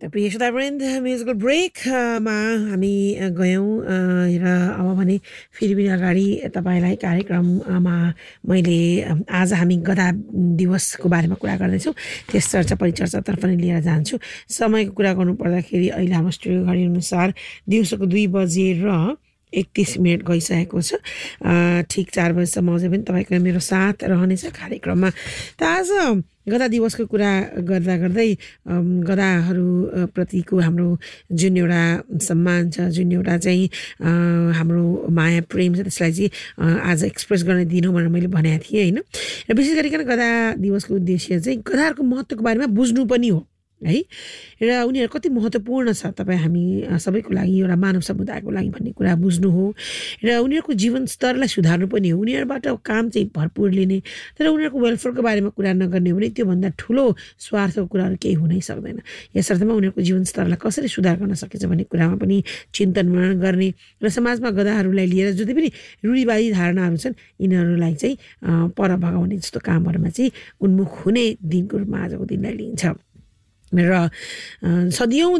प्रिय श्रोतावृन्द म्युजिकल ब्रेकमा हामी गयौँ र अब भने फेरि पनि अगाडि तपाईँलाई कार्यक्रममा मैले आज हामी गधा दिवसको बारेमा कुरा गर्दैछौँ त्यस चर्चा परिचर्चातर्फ नै लिएर जान्छु। समयको कुरा गर्नु पर्दाखेरि अहिले हाम्रो स्टुडियो घडी अनुसार दिउँसोको 2:31 गइसकेको छ। ठिक 4 बजेसम्म अझै पनि तपाईँको मेरो साथ रहनेछ कार्यक्रममा। त आज गधा दिवसको कुरा गर्दा गर्दै गधाहरू प्रतिको हाम्रो जुन एउटा सम्मान छ, जुन एउटा चाहिँ हाम्रो माया प्रेम छ, त्यसलाई चाहिँ आज एक्सप्रेस गर्न दिनु भनेर मैले भनेको थिएँ होइन। र विशेष गरिकन गधा दिवसको उद्देश्य चाहिँ गधाहरूको महत्त्वको बारेमा बुझ्नु पनि हो है, र उनीहरू कति महत्त्वपूर्ण छ तपाईँ हामी सबैको लागि, एउटा मानव समुदायको लागि भन्ने कुरा बुझ्नु हो, र उनीहरूको जीवन स्तरलाई सुधार्नु पनि हो। उनीहरूबाट काम चाहिँ भरपुर लिने तर उनीहरूको वेलफेयरको बारेमा कुरा नगर्ने हो भने त्योभन्दा ठुलो स्वार्थको कुराहरू केही हुनै सक्दैन। यसर्थमा उनीहरूको जीवन स्तरलाई कसरी सुधार गर्न सकिन्छ भन्ने कुरामा पनि चिन्तन मनन गर्ने र समाजमा गधाहरूलाई लिएर जति पनि रूढिवादी धारणाहरू छन् यिनीहरूलाई चाहिँ पर भगाउने जस्तो कामहरूमा चाहिँ उन्मुख हुने दिनको रूपमा आजको दिनलाई लिइन्छ। र सदियौँ